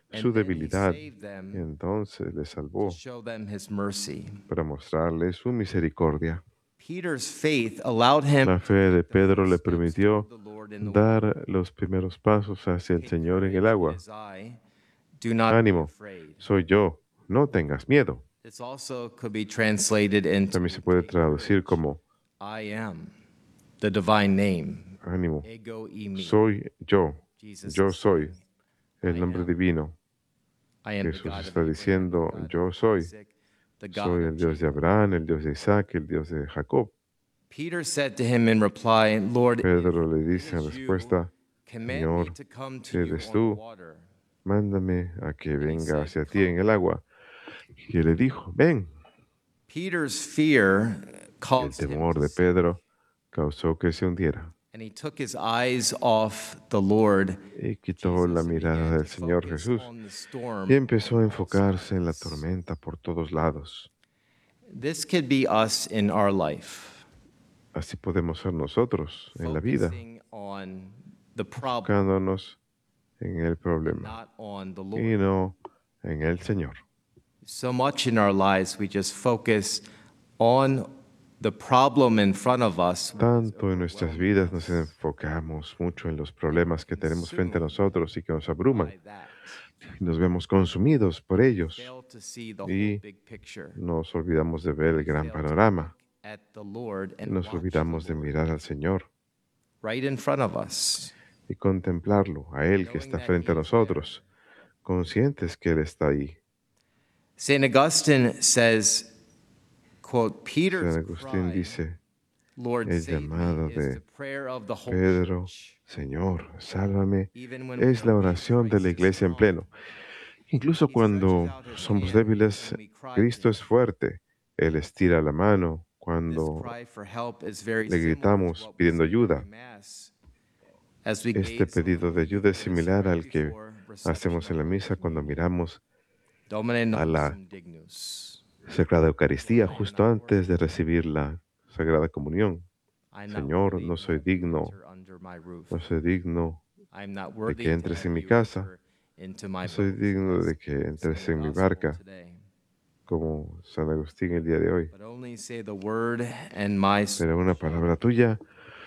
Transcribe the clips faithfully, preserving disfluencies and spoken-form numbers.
su and then he debilidad. saved Y them entonces les to salvó show them his mercy. para mostrarles su misericordia. Peter's faith allowed him La to fe de take the Pedro first le steps toward permitió the Lord in the water. dar los primeros pasos hacia el Take Señor en el courage, it agua. is I. Do not be Ánimo, afraid. soy yo, no tengas miedo. This also could be translated También into se puede take traducir courage. como I am the divine name. ánimo, Ego eimi. soy yo, Jesus yo is soy saying, el I nombre am. divino. I am the Jesús God of está Abraham, the diciendo, God yo of soy, Isaac, the God soy of el Dios de Jacob. Abraham, el Dios de Isaac, el Dios de Jacob. Peter said to him in reply, Lord, if Pedro le it dice en is you, respuesta, command me Señor, to come to si you eres on the tú, water. mándame a que And he venga said, hacia ti en come. el agua. Y él le dijo, ven. Peter's fear Y el caused him temor to de sink, Pedro causó que se hundiera and he took his eyes off the Lord y quitó la Jesus and mirada began del to Señor focus Jesús on the y storm empezó on a all enfocarse en la sides. tormenta por todos lados. This could be us in our life, Así podemos ser nosotros en la vida, focusing on the problem enfocándonos en el and problema not on the y Lord. no en el Señor. So much in our lives, we just focus on the problem in front of us. Tanto en nuestras vidas nos enfocamos mucho en los problemas que tenemos frente a nosotros y que nos abruman. By that, Y nos vemos consumidos por ellos fail to see the whole y big picture. nos olvidamos de ver el gran Fail to panorama. look at the Lord Y and nos watch the olvidamos de Lord mirar al Señor right in front of us, y contemplarlo, a Él que knowing está that frente a He is there. nosotros, conscientes que Él está ahí. Saint Augustine says, quote, Peter's San Agustín cry, dice, Lord el save llamado me, is de the prayer of the whole Pedro, church, Señor, sálvame, even when we es are la weak, oración de la Christ is iglesia en strong. pleno. Incluso He stretches cuando out his somos hand débiles, when we cry to Cristo es him. fuerte. Él estira la mano This cuando cry for help is very le similar to gritamos what we pidiendo say during ayuda. Mass. As we Este gaze on the pedido de Holy ayuda es Eucharist similar right al que before reception hacemos of en la Holy misa cuando Communion. miramos Domine a nos la sum dignus. Sagrada Eucaristía Lord, I am justo not antes de worthy. recibir la Sagrada Comunión. I am not Señor, worthy no soy that you digno, enter under my roof. no soy digno I am not de worthy que to entres en have mi you casa, enter into my no soy boat, digno as de que Saint entres en mi Augustine barca, today. como San Agustín el día de hoy. But only say the word, and my soul Pero una shall palabra be tuya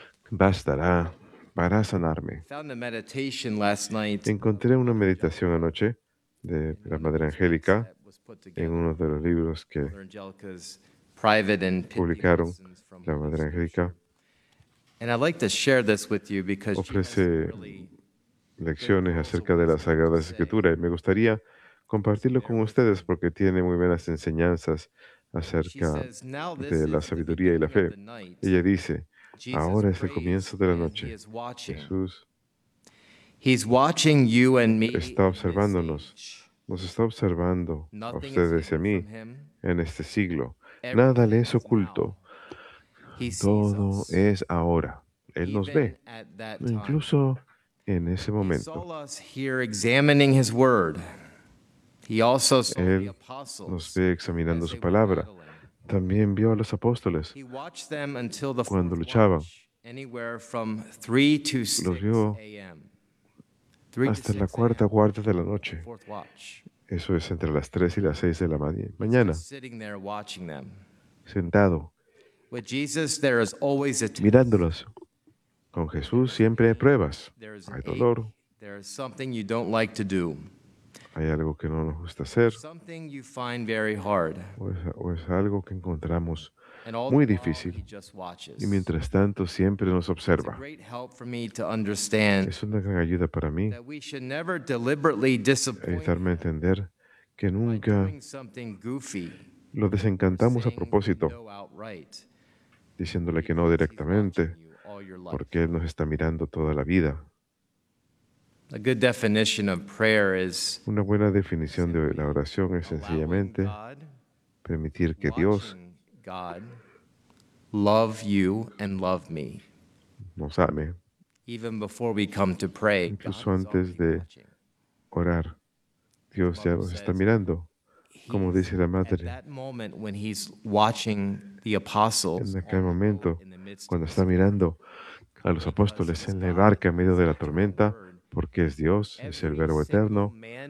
bastará para sanarme. found a meditation last night Encontré una Mother meditación Angelica anoche de in la one of Madre those books Angélica that was put en together. uno de los libros que Mother Angelica's private and pithy publicaron lessons from la Holy Madre Angélica. Scripture. And I'd like to share this with you because she has some Ofrece really lecciones acerca de las Sagradas Escrituras y me gustaría compartirlo con ustedes porque tiene muy buenas enseñanzas She acerca says, now this de la is the sabiduría y la beginning of fe. the night. Ella dice, Jesus ahora es el prays comienzo de la and he noche. is watching. Jesús He's watching you and me está in this observándonos, age. nos está observando a Nothing is ustedes y a hidden mí from him. en este siglo. Nada le Everything es is oculto, now. He sees todo us. es ahora. Él nos Even ve, at that time. incluso en ese He momento. saw us here examining his word. He also saw the Él nos apostles ve examinando as su they were palabra. battling. También vio a los apóstoles He watched them until the cuando fourth luchaban. watch, anywhere from three to Los six vio a.m. three to hasta la six cuarta a.m. guardia de la noche. Fourth watch. Eso es entre las tres y las seis de la ma- He's mañana, just sitting there watching them. sentado, With Jesus, there is always a test. mirándolos. Con Jesús siempre hay pruebas. There is Hay an dolor, ache. There is something you don't like to do. hay algo que no nos gusta hacer, Something you find very hard. o es, o es algo que encontramos And all muy the while, difícil. he just watches. Y mientras tanto siempre nos It's a observa. great help for me to understand Es una gran ayuda para mí that we should never deliberately disappoint ayudarme a him entender que by nunca doing something goofy, lo desencantamos a saying propósito, no outright, diciéndole que no because he's directamente, watching you all your life. porque Él nos está mirando toda la vida. A good definition of prayer is Una buena definición de la oración es allowing sencillamente God, permitir que Dios watching God love you and love me. nos ame, Even before we come to pray, God is incluso antes already de watching. orar. Dios ya nos está mirando, como He's- dice la At madre, that moment when he's watching the apostles en aquel on the boat momento, in the midst cuando of está mirando a los apóstoles en la barca en medio de la tormenta, porque es Dios, es el every Verbo single eterno, man